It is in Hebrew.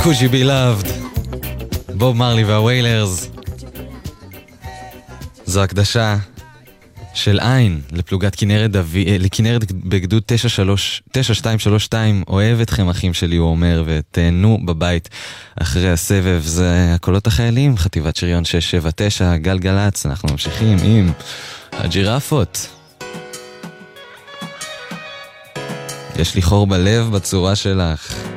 Could you be loved? בוב מרלי והוויילרס. זו הקדשה של עין לפלוגת לכנרת בגדוד 9232. אוהב אתכם אחים שלי, הוא אומר, ותהנו בבית אחרי הסבב. זה הקולות החיילים, חטיבת שריון 679, גלגלץ. אנחנו ממשיכים עם הג'ירפות. יש לי חור בלב בצורה שלך.